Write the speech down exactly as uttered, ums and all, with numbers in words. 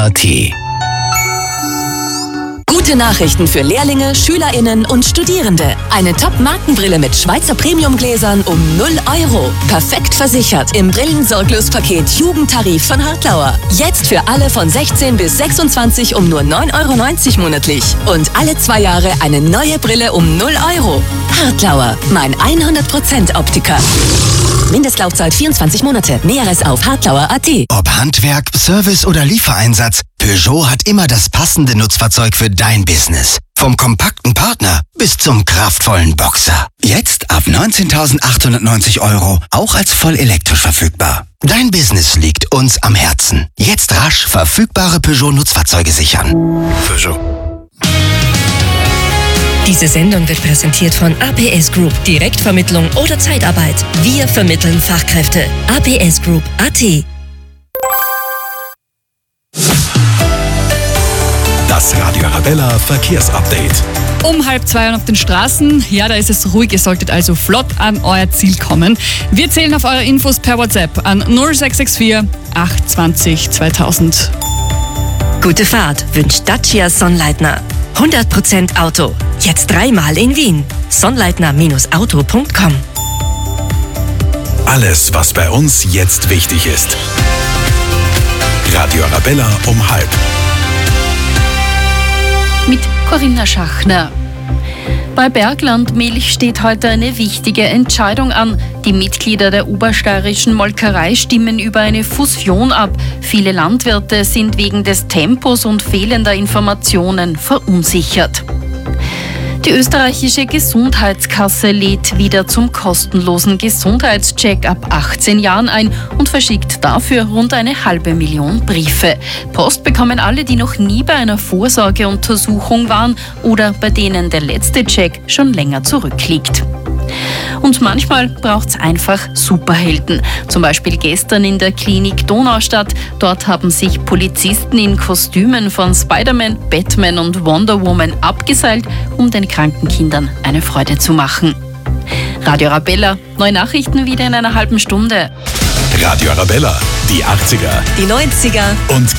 T. Gute Nachrichten für Lehrlinge, SchülerInnen und Studierende. Eine Top-Markenbrille mit Schweizer Premiumgläsern um null Euro. Perfekt versichert im Brillensorglospaket Jugendtarif von Hartlauer. Jetzt für alle von sechzehn bis sechsundzwanzig um nur neun Euro neunzig monatlich. Und alle zwei Jahre eine neue Brille um null Euro. Hartlauer, mein hundert Prozent Optiker. Mindestlaufzeit vierundzwanzig Monate. Näheres auf hartlauer punkt at. Ob Handwerk, Service oder Liefereinsatz, Peugeot hat immer das passende Nutzfahrzeug für dein Business. Vom kompakten Partner bis zum kraftvollen Boxer. Jetzt ab neunzehntausendachthundertneunzig Euro, auch als voll elektrisch verfügbar. Dein Business liegt uns am Herzen. Jetzt rasch verfügbare Peugeot-Nutzfahrzeuge sichern. Peugeot. Diese Sendung wird präsentiert von A P S Group. Direktvermittlung oder Zeitarbeit. Wir vermitteln Fachkräfte. A P S Group punkt at. Das Radio Arabella Verkehrsupdate. Um halb zwei Uhr auf den Straßen. Ja, da ist es ruhig. Ihr solltet also flott an euer Ziel kommen. Wir zählen auf eure Infos per WhatsApp an null sechs sechs vier acht zwanzig zweitausend. Gute Fahrt wünscht Dacia Sonnleitner. hundert Prozent Auto. Jetzt dreimal in Wien. sonnleitner Auto punkt com. Alles, was bei uns jetzt wichtig ist. Radio Arabella um halb. Mit Corinna Schachner. Bei Bergland Milch steht heute eine wichtige Entscheidung an. Die Mitglieder der obersteirischen Molkerei stimmen über eine Fusion ab. Viele Landwirte sind wegen des Tempos und fehlender Informationen verunsichert. Die österreichische Gesundheitskasse lädt wieder zum kostenlosen Gesundheitscheck ab achtzehn Jahren ein und verschickt dafür rund eine halbe Million Briefe. Post bekommen alle, die noch nie bei einer Vorsorgeuntersuchung waren oder bei denen der letzte Check schon länger zurückliegt. Und manchmal braucht es einfach Superhelden. Zum Beispiel gestern in der Klinik Donaustadt. Dort haben sich Polizisten in Kostümen von Spider-Man, Batman und Wonder Woman abgeseilt, um den kranken Kindern eine Freude zu machen. Radio Arabella, neue Nachrichten wieder in einer halben Stunde. Radio Arabella, die achtziger Die neunziger und